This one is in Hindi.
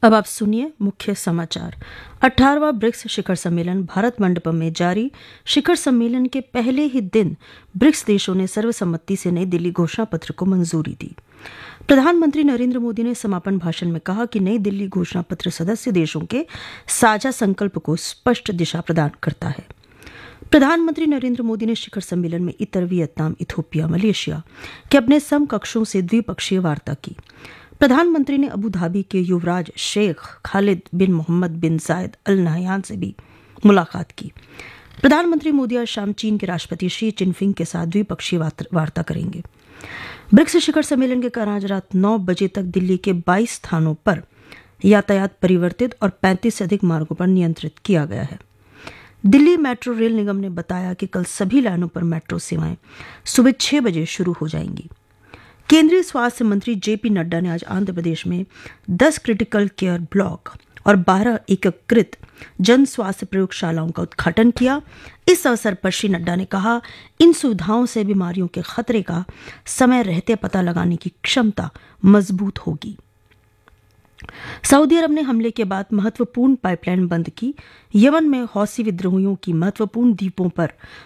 अब आप सुनिए मुख्य समाचार। 18वां ब्रिक्स शिखर सम्मेलन भारत मंडपम में जारी। शिखर सम्मेलन के पहले ही दिन ब्रिक्स देशों ने सर्वसम्मति से नई दिल्ली घोषणा पत्र को मंजूरी दी। प्रधानमंत्री नरेंद्र मोदी ने समापन भाषण में कहा कि नई दिल्ली घोषणा पत्र सदस्य देशों के साझा संकल्प को स्पष्ट दिशा प्रदान करता है। प्रधानमंत्री नरेंद्र मोदी ने शिखर सम्मेलन में इतर, वियतनाम, इथोपिया, मलेशिया के अपने समकक्षों से द्विपक्षीय वार्ता की। प्रधानमंत्री ने अबू धाबी के युवराज शेख खालिद बिन मोहम्मद बिन जायद अल नहयान से भी मुलाकात की। प्रधानमंत्री मोदी आज शाम चीन के राष्ट्रपति शी जिनपिंग के साथ द्विपक्षीय वार्ता करेंगे। ब्रिक्स शिखर सम्मेलन के कारण आज रात 9 बजे तक दिल्ली के 22 स्थानों पर यातायात परिवर्तित और 35 से अधिक मार्गों पर नियंत्रित किया गया है। दिल्ली मेट्रो रेल निगम ने बताया कि कल सभी लाइनों पर मेट्रो सेवाएं सुबह 6 बजे शुरू हो जाएंगी। केंद्रीय स्वास्थ्य मंत्री जेपी नड्डा ने आज आंध्र प्रदेश में 10 क्रिटिकल केयर ब्लॉक और 12 एकीकृत जन स्वास्थ्य प्रयोगशालाओं का उद्घाटन किया। इस अवसर पर श्री नड्डा ने कहा, इन सुविधाओं से बीमारियों के खतरे का समय रहते पता लगाने की क्षमता मजबूत होगी। सऊदी अरब ने हमले के बाद महत्वपूर्ण पाइपलाइन बंद की। यमन में हौसी विद्रोहियों की महत्वपूर्ण द्वीपों पर